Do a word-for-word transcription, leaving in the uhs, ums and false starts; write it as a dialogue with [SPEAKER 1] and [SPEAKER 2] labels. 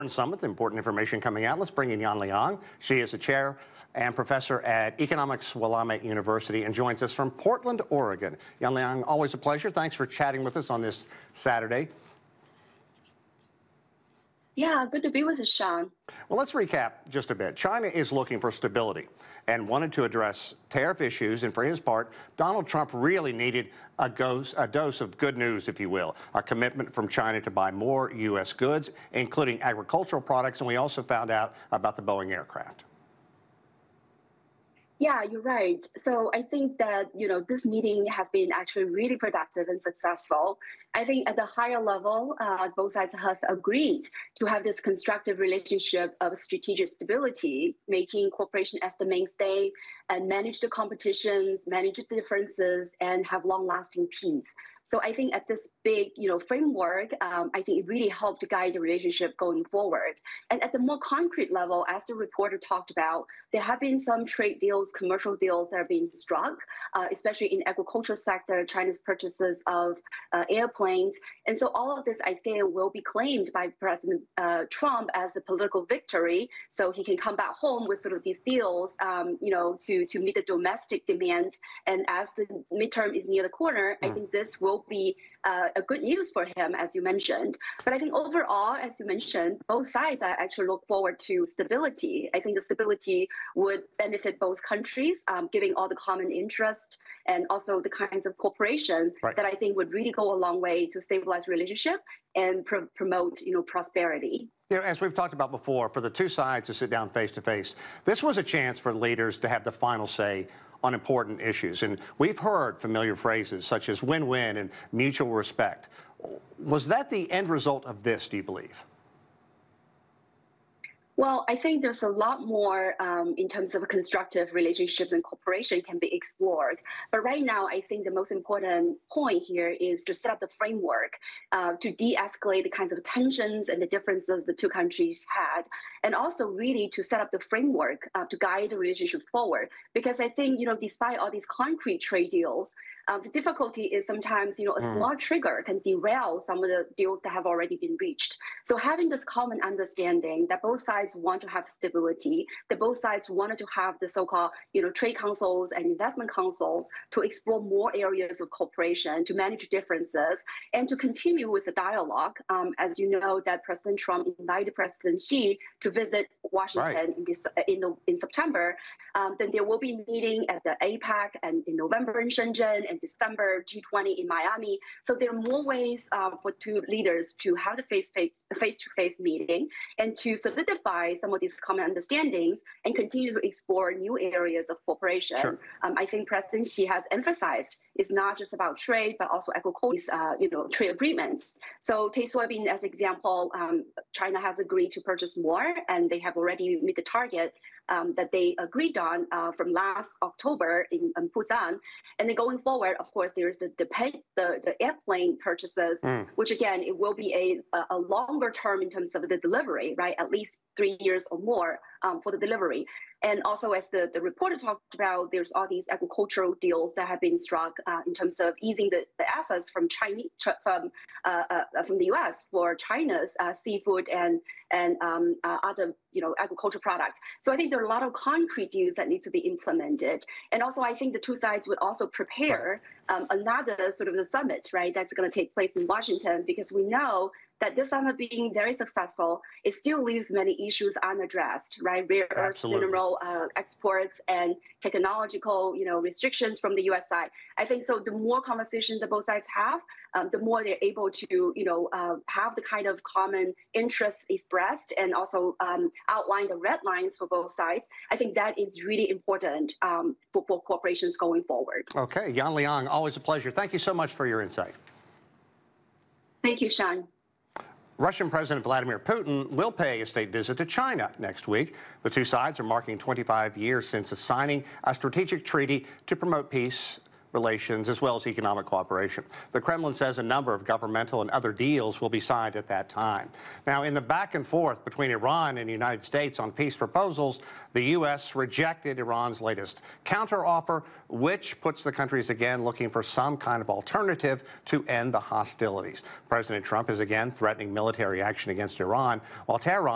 [SPEAKER 1] Summit, important information coming out. Let's bring in Yan Liang. She is a chair and professor at Economics Willamette University and joins us from Portland, Oregon. Yan Liang, always a pleasure. Thanks for chatting with us on this Saturday.
[SPEAKER 2] Yeah, good to be with you, Sean.
[SPEAKER 1] Well, let's recap just a bit. China is looking for stability and wanted to address tariff issues. And for his part, Donald Trump really needed a dose, a dose of good news, if you will, a commitment from China to buy more U S goods, including agricultural products. And we also found out about the Boeing aircraft.
[SPEAKER 2] Yeah, you're right. So I think that, you know, this meeting has been actually really productive and successful. I think at the higher level, uh, both sides have agreed to have this constructive relationship of strategic stability, making cooperation as the mainstay and manage the competitions, manage the differences, and have long-lasting peace. So I think at this big, you know, framework, um, I think it really helped to guide the relationship going forward. And at the more concrete level, as the reporter talked about, there have been some trade deals, commercial deals that are being struck, uh, especially in agricultural sector, China's purchases of uh, airplanes. And so all of this, I think, will be claimed by President uh, Trump as a political victory. So he can come back home with sort of these deals, um, you know, to, to meet the domestic demand. And as the midterm is near the corner, mm. I think this will be uh, a good news for him, as you mentioned. But I think overall, as you mentioned, both sides are actually look forward to stability. I think the stability would benefit both countries, um, giving all the common interest and also the kinds of cooperation right. that I think would really go a long way to stabilize relationship and pr promote, you know, prosperity.
[SPEAKER 1] You know, as we've talked about before, for the two sides to sit down face to face, this was a chance for leaders to have the final say on important issues. And we've heard familiar phrases such as win-win and mutual respect. Was that the end result of this, do you believe?
[SPEAKER 2] Well, I think there's a lot more um, in terms of constructive relationships and cooperation can be explored. But right now, I think the most important point here is to set up the framework uh, to de-escalate the kinds of tensions and the differences the two countries had, and also really to set up the framework uh, to guide the relationship forward. Because I think, you know, despite all these concrete trade deals, Uh, the difficulty is sometimes, you know, a mm. small trigger can derail some of the deals that have already been reached. So having this common understanding that both sides want to have stability, that both sides wanted to have the so-called, you know, trade councils and investment councils to explore more areas of cooperation, to manage differences, and to continue with the dialogue. Um, as you know, that President Trump invited President Xi to visit Washington right. in, this, in, in September. Um, then there will be a meeting at the APEC and in November in Shenzhen, and December G twenty in Miami. So there are more ways uh, for two leaders to have the face-to-face face-to-face meeting and to solidify some of these common understandings and continue to explore new areas of cooperation. Sure. Um, I think President Xi has emphasized it's not just about trade, but also agriculture, uh, you know, trade agreements. So take soybean as example, um, China has agreed to purchase more, and they have already met the target um, that they agreed on uh, from last October in, in Busan. And then going forward, of course, there's the the, the, the airplane purchases, mm. which again, it will be a, a longer term in terms of the delivery, right? At least three years or more um, for the delivery. And also, as the, the reporter talked about, there's all these agricultural deals that have been struck uh, in terms of easing the, the assets from Chinese from uh, uh, from the U S for China's uh, seafood and and um, uh, other you know agricultural products. So I think there are a lot of concrete deals that need to be implemented. And also, I think the two sides would also prepare um, another sort of the summit, right? That's going to take place in Washington, because we know that this summit being very successful, it still leaves many issues unaddressed, right? Rare earth mineral uh, exports and technological, you know, restrictions from the U S side. I think so. The more conversations that both sides have, um, the more they're able to, you know, uh, have the kind of common interests expressed and also um, outline the red lines for both sides. I think that is really important um, for, for corporations going forward.
[SPEAKER 1] Okay, Yan Liang, always a pleasure. Thank you so much for your insight.
[SPEAKER 2] Thank you, Sean.
[SPEAKER 1] Russian President Vladimir Putin will pay a state visit to China next week. The two sides are marking twenty-five years since signing a strategic treaty to promote peace relations as well as economic cooperation. The Kremlin says a number of governmental and other deals will be signed at that time. Now, in the back and forth between Iran and the United States on peace proposals, the U S rejected Iran's latest counteroffer, which puts the countries again looking for some kind of alternative to end the hostilities. President Trump is again threatening military action against Iran, while Tehran